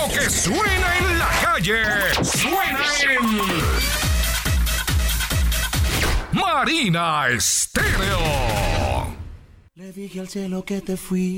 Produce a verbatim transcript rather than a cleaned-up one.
Lo que suena en la calle, suena en Marina Estéreo. Le dije al cielo que te fui.